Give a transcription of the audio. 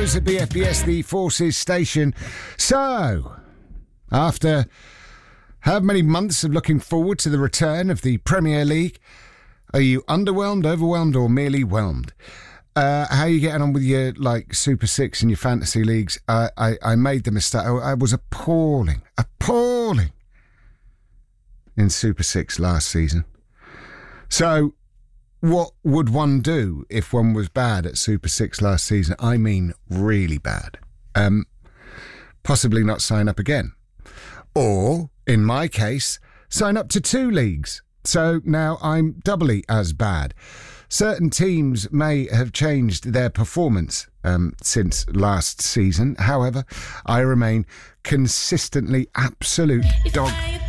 Studios at BFBS, the Forces station. So, after how many months of looking forward to the return of the Premier League, are you underwhelmed, overwhelmed, or merely whelmed? How are you getting on with your Super Six and your fantasy leagues? I made the mistake. I was appalling in Super Six last season. So, what would one do if one was bad at Super Six last season? I mean, really bad. Possibly not sign up again. Or, in my case, sign up to 2 leagues. So now I'm doubly as bad. Certain teams may have changed their performance since last season. However, I remain consistently absolute dog